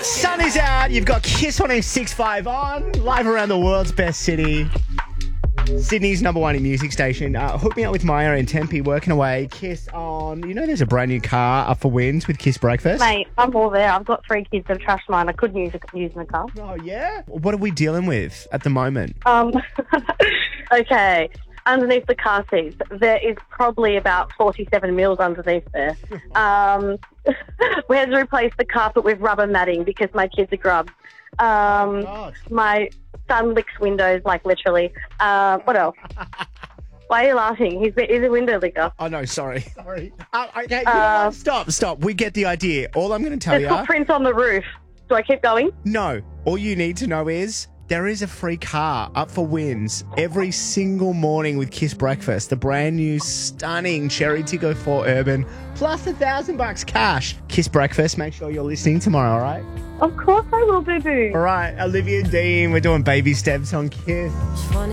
Sun is out. You've got Kiss on M65 on. Live around the world's best city. Sydney's number one music station. Hook me up with Maya and Tempe working away. Kiss on. You know there's a brand new car up for wins with Kiss Breakfast? Mate, I'm all there. I've got 3 kids that have trashed mine. I couldn't use in the car. Oh, yeah? What are we dealing with at the moment? Okay. Underneath the car seats, there is probably about 47 mils underneath there. We had to replace the carpet with rubber matting because my kids are grubs. My son licks windows, like literally. What else? Why are you laughing? He's a window licker. Oh, no, sorry. Okay, you know what? Stop. We get the idea. All I'm going to tell There's you... footprints on the roof. Do I keep going? No. All you need to know is there is a free car up for wins every single morning with Kiss Breakfast. The brand new, stunning Cherry Tiggo 4 Urban plus $1,000 cash. Kiss Breakfast. Make sure you're listening tomorrow, all right? Of course I will, boo-boo. All right, Olivia Dean. We're doing baby steps on Kiss.